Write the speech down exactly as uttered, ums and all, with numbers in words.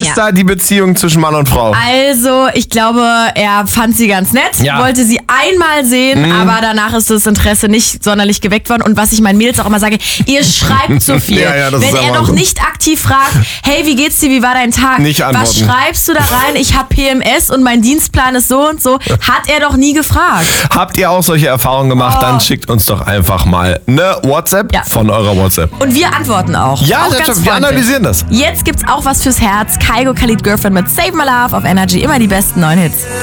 ist Ja. da die Beziehung zwischen Mann und Frau? Also, ich glaube, er fand sie ganz nett, Ja. wollte sie einmal sehen, Mhm. aber danach ist das Interesse nicht sonderlich geweckt worden. Und was ich meinen Mädels auch immer sage, ihr schreibt zu viel. Ja, ja, das Wenn ist er aber noch so. nicht aktiv fragt, hey, wie geht's dir, wie war dein Tag? Nicht antworten. Was schreibst du da rein? Ich habe P M S und mein Dienstplan ist so und so. Hat er doch nie gefragt. Habt ihr auch solche Erfahrungen gemacht? Oh. Dann schickt uns doch einfach mal eine WhatsApp Ja. von eurer WhatsApp. Und wir antworten auch. Ja, auch selbstverständlich. ganz Wir freundlich. analysieren das. Jetzt gibt's auch was fürs Herz. Kygo Khalid Girlfriend mit Save My Love auf Energy. Immer die besten neuen Hits.